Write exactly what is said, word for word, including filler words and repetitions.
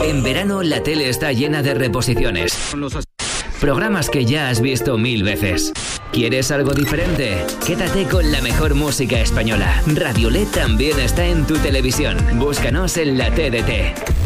En verano la tele está llena de reposiciones. Programas que ya has visto mil veces. ¿Quieres algo diferente? Quédate con la mejor música española. Radio L E D también está en tu televisión. Búscanos en la T D T.